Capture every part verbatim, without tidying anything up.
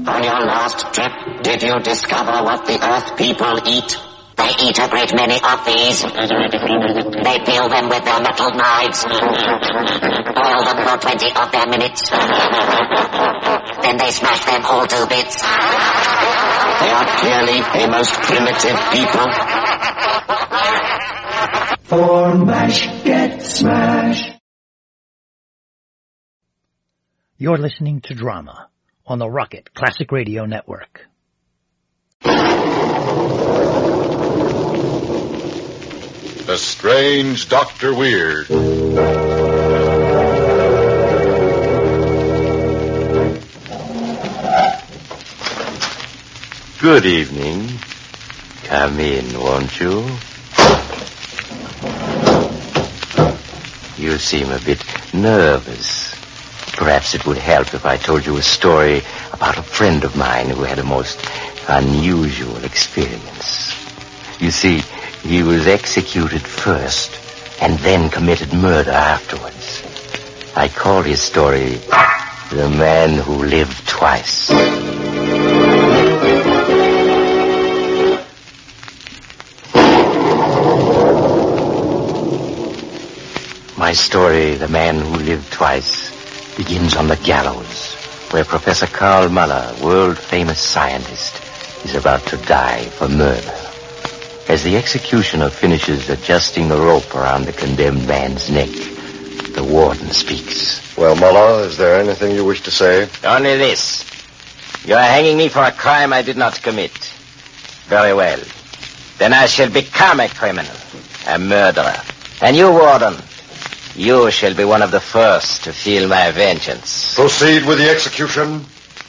On your last trip, did you discover what the Earth people eat? They eat a great many of these. They peel them with their metal knives. Boil them for twenty of their minutes. Then they smash them all to bits. They are clearly a most primitive people. For MASH, get smash. You're listening to Drama on the Rocket Classic Radio Network. The Strange Doctor Weird. Good evening. Come in, won't you? You seem a bit nervous. Perhaps it would help if I told you a story about a friend of mine who had a most unusual experience. You see, he was executed first and then committed murder afterwards. I call his story The Man Who Lived Twice. My story, The Man Who Lived Twice, begins on the gallows, where Professor Karl Muller, world-famous scientist, is about to die for murder. As the executioner finishes adjusting the rope around the condemned man's neck, the warden speaks. Well, Muller, is there anything you wish to say? Only this. You are hanging me for a crime I did not commit. Very well. Then I shall become a criminal, a murderer. And you, warden, you shall be one of the first to feel my vengeance. Proceed with the execution.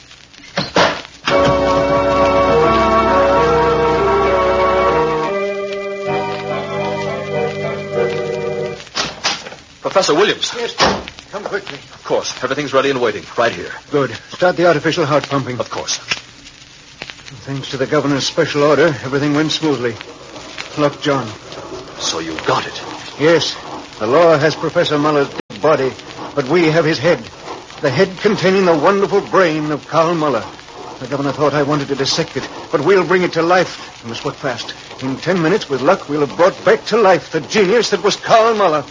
Professor Williams. Yes, come quickly. Of course. Everything's ready and waiting. Right here. Good. Start the artificial heart pumping. Of course. Thanks to the governor's special order, everything went smoothly. Look, John. So you got it. Yes. The law has Professor Muller's dead body, but we have his head. The head containing the wonderful brain of Karl Muller. The governor thought I wanted to dissect it, but we'll bring it to life. We must work fast. In ten minutes, with luck, we'll have brought back to life the genius that was Karl Muller.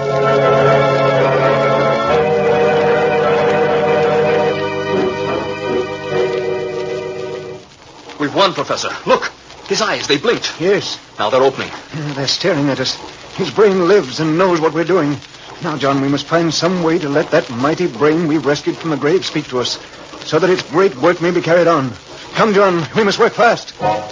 We've won, Professor. Look. His eyes, they blinked. Yes. Now they're opening. Yeah, they're staring at us. His brain lives and knows what we're doing. Now, John, we must find some way to let that mighty brain we rescued from the grave speak to us, so that its great work may be carried on. Come, John, we must work fast.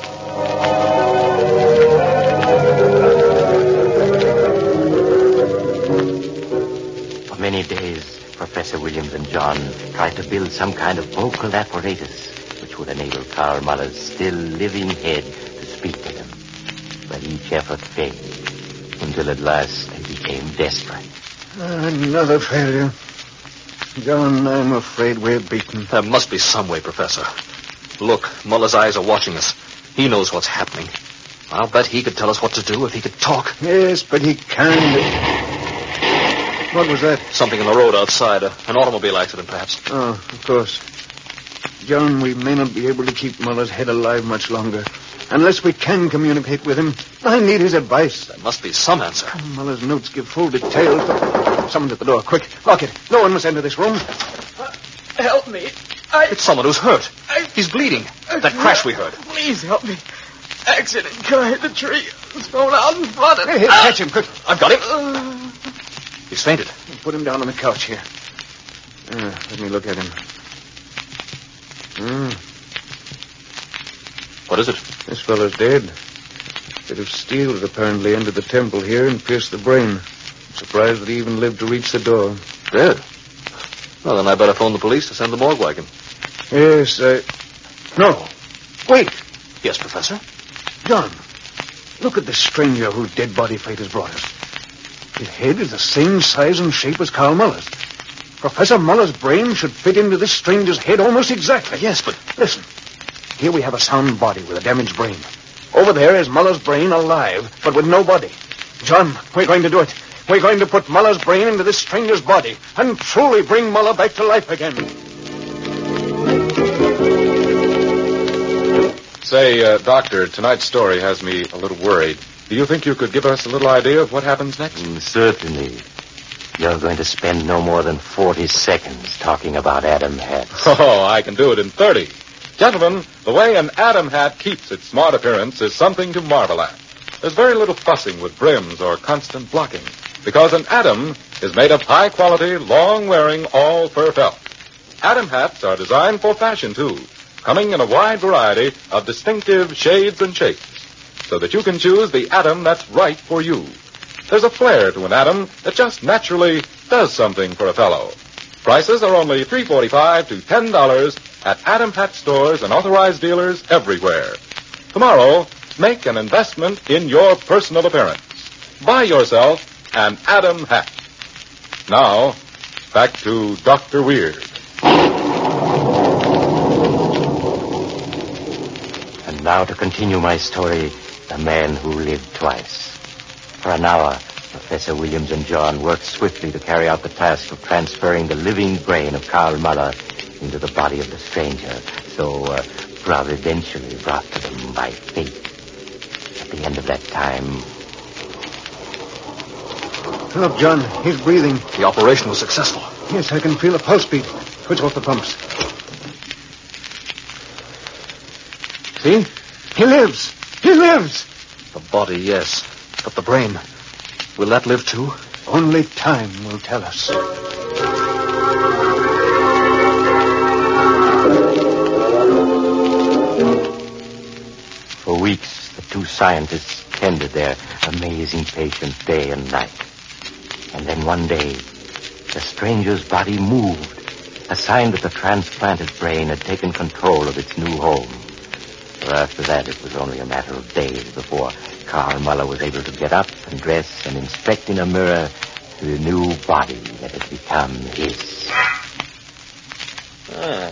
For many days, Professor Williams and John tried to build some kind of vocal apparatus which would enable Karl Muller's still living head to speak to them. But each effort failed, until at last they became desperate. Another failure. John, I'm afraid we're beaten. There must be some way, Professor. Look, Muller's eyes are watching us. He knows what's happening. I'll bet he could tell us what to do if he could talk. Yes, but he can't. What was that? Something in the road outside. Uh, an automobile accident, perhaps. Oh, of course. John, we may not be able to keep Muller's head alive much longer. Unless we can communicate with him. I need his advice. There must be some answer. Muller's notes give full details. Someone's at the door. Quick, lock it. No one must enter this room. Uh, help me. I... It's someone who's hurt. I... He's bleeding. I... That crash we heard. Please help me. Accident car hit the tree. Thrown out in front of... Hey, hey, ah! catch him, quick. I've got him. Uh... He's fainted. Put him down on the couch here. Uh, let me look at him. Hmm. What is it? This fellow's dead. A bit of steel had apparently entered the temple here and pierced the brain. I'm surprised that he even lived to reach the door. Dead? Well, then I better phone the police to send the morgue wagon. Yes, I... No. Wait. Yes, Professor? John, look at this stranger whose dead body fate has brought us. His head is the same size and shape as Karl Muller's. Professor Muller's brain should fit into this stranger's head almost exactly. Yes, but... Listen. Here we have a sound body with a damaged brain. Over there is Muller's brain alive, but with no body. John, we're going to do it. We're going to put Muller's brain into this stranger's body and truly bring Muller back to life again. Say, uh, Doctor, tonight's story has me a little worried. Do you think you could give us a little idea of what happens next? Mm, certainly. You're going to spend no more than forty seconds talking about Adam hats. Oh, I can do it in thirty. Gentlemen, the way an Adam hat keeps its smart appearance is something to marvel at. There's very little fussing with brims or constant blocking, because an Adam is made of high-quality, long-wearing, all-fur felt. Adam hats are designed for fashion, too, coming in a wide variety of distinctive shades and shapes, so that you can choose the Adam that's right for you. There's a flair to an Adam that just naturally does something for a fellow. Prices are only three dollars and forty-five cents to ten dollars at Adam Hat stores and authorized dealers everywhere. Tomorrow, make an investment in your personal appearance. Buy yourself an Adam hat. Now, back to Doctor Weird. And now to continue my story, The Man Who Lived Twice. For an hour, Professor Williams and John worked swiftly to carry out the task of transferring the living brain of Karl Muller into the body of the stranger, so uh, providentially brought to them by fate. At the end of that time... Look, John, he's breathing. The operation was successful. Yes, I can feel a pulse beat. Switch off the pumps. See? He lives. He lives. The body, yes. But the brain, will that live too? Only time will tell us. For weeks, the two scientists tended their amazing patient day and night. And then one day, the stranger's body moved, a sign that the transplanted brain had taken control of its new home. For after that, it was only a matter of days before Karl Muller was able to get up and dress and inspect in a mirror the new body that had become his. Ah,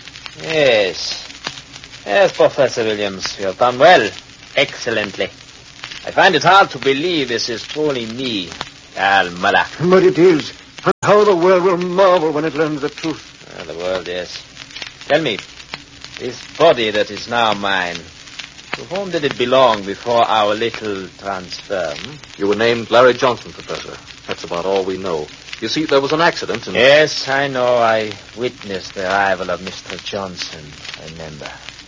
yes. Yes, Professor Williams, you have done well. Excellently. I find it hard to believe this is truly me, Karl Muller. But it is. And how the world will marvel when it learns the truth. Ah, the world, yes. Tell me, this body that is now mine, to whom did it belong before our little transfer? Hmm? You were named Larry Johnson, Professor. That's about all we know. You see, there was an accident and... Yes, I know. I witnessed the arrival of Mister Johnson, I remember.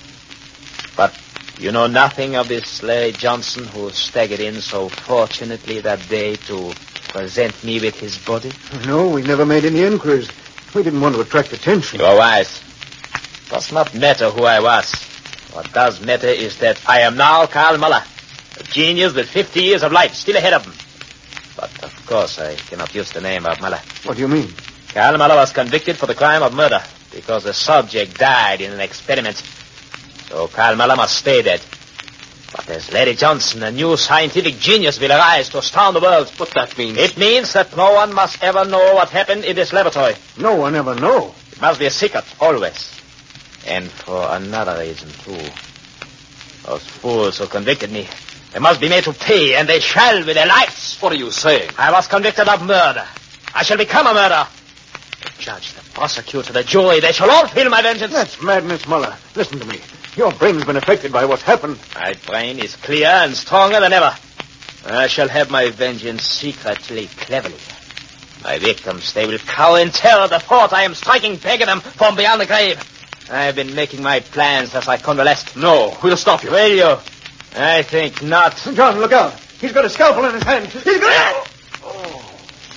But you know nothing of this Larry Johnson who staggered in so fortunately that day to present me with his body? No, we never made any inquiries. We didn't want to attract attention. You are wise. It does not matter who I was. What does matter is that I am now Karl Muller, a genius with fifty years of life still ahead of him. But, of course, I cannot use the name of Muller. What do you mean? Karl Muller was convicted for the crime of murder because the subject died in an experiment. So Karl Muller must stay dead. But as Larry Johnson, a new scientific genius, will arise to astound the world. What that means? It means that no one must ever know what happened in this laboratory. No one ever know. It must be a secret, always. And for another reason, too. Those fools who convicted me, they must be made to pay, and they shall with their lives. What are you saying? I was convicted of murder. I shall become a murderer. The judge, the prosecutor, the jury, they shall all feel my vengeance. That's madness, Muller. Listen to me. Your brain's been affected by what's happened. My brain is clear and stronger than ever. I shall have my vengeance secretly, cleverly. My victims, they will cower in terror at the thought I am striking back at them from beyond the grave. I have been making my plans as I convalesced. No, we'll stop you. Will you? I think not. John, look out. He's got a scalpel in his hand. He's got... Oh.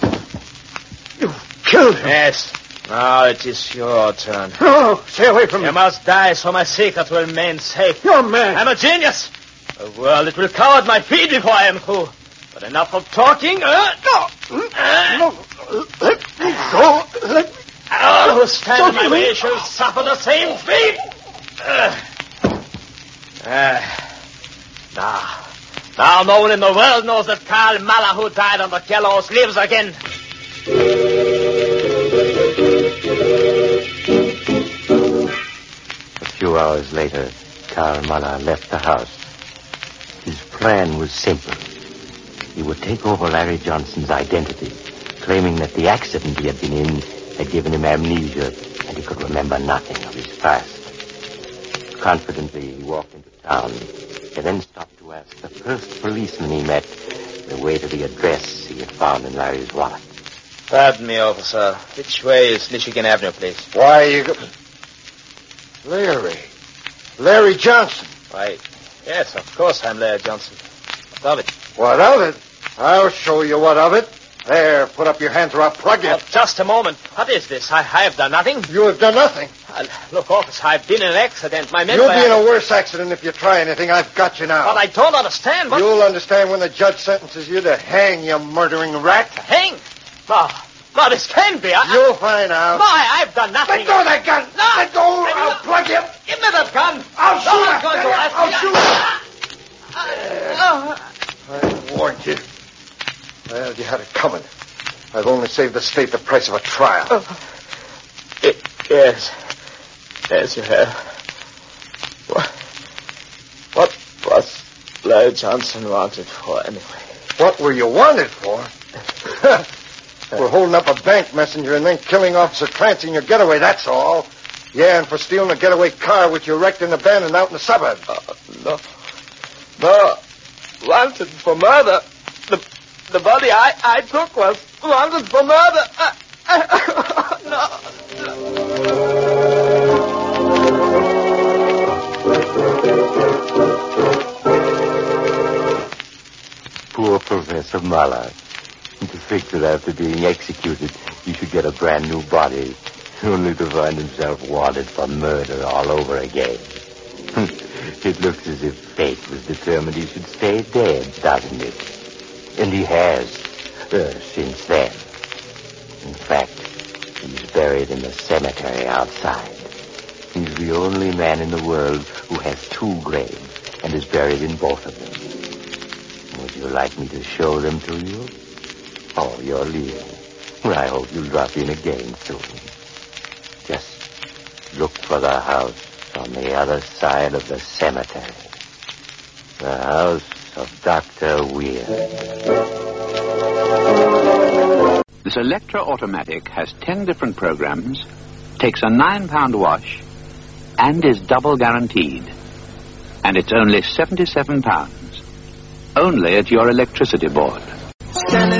You've killed him. Yes. Now it is your turn. No, stay away from me. You must die so my secret will remain safe. You're mad. I'm a genius. The world, it will cower at my feet before I am through. But enough of talking. Uh, no. Uh, no. Let me go. Let me... All who stand in my way shall suffer the same fate. Uh, uh, now, now no one in the world knows that Karl Muller, who died on the gallows, lives again. A few hours later, Karl Muller left the house. His plan was simple. He would take over Larry Johnson's identity, claiming that the accident he had been in had given him amnesia and he could remember nothing of his past. confidently, he walked into town. He then stopped to ask the first policeman he met the way to the address he had found in Larry's wallet. Pardon me, officer. Which way is Michigan Avenue, please? Why, you go... Larry. Larry Johnson. Why, yes, of course I'm Larry Johnson. What of it? What of it? I'll show you what of it. There, put up your hands or I'll plug you. Oh, just a moment. What is this? I, I have done nothing. You have done nothing. Uh, look, officer, I've been in an accident. My men You'll were... be in a worse accident if you try anything. I've got you now. But I don't understand. What... You'll understand when the judge sentences you to hang, you murdering rat. Hang? No, no, this can't be. I... You'll find out. No, I, I've done nothing. Let go of that gun. No. Let go. I'll Let plug you. Give me that gun. I'll shoot no, it. Going to I'll shoot it. Uh, uh, I warned you. Well, you had it coming. I've only saved the state the price of a trial. Uh, it, yes. Yes, you have. What, what was Larry Johnson wanted for, anyway? What were you wanted for? For holding up a bank messenger and then killing Officer Clancy in your getaway, that's all. Yeah, and for stealing a getaway car which you wrecked and abandoned out in the suburbs. Uh, no. No. Wanted for murder. The the body I, I took was wanted for murder. Uh, uh, no. Poor Professor Muller. To think that after being executed, he should get a brand new body, only to find himself wanted for murder all over again. It looks as if fate was determined he should stay dead, doesn't it? And he has, uh, since then. In fact, he's buried in the cemetery outside. He's the only man in the world who has two graves and is buried in both of them. Would you like me to show them to you? Oh, you're leaving. Well, I hope you'll drop in again soon. Just look for the house on the other side of the cemetery. The house of Doctor Weir. This Electra Automatic has ten different programs, takes a nine-pound wash, and is double guaranteed. And it's only seventy-seven pounds. Only at your electricity board.